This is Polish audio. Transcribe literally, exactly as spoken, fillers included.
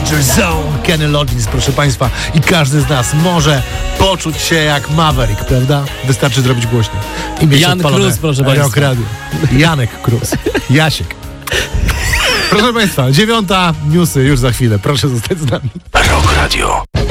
Danger Zone, Kenny Loggins, proszę Państwa. I każdy z nas może poczuć się jak Maverick, prawda? Wystarczy zrobić głośniej. I mieć Jan Cruz, proszę Państwa. Radio. Janek Cruz. Jasiek. Proszę Państwa, dziewiąta, newsy już za chwilę. Proszę zostać z nami. Rock Radio.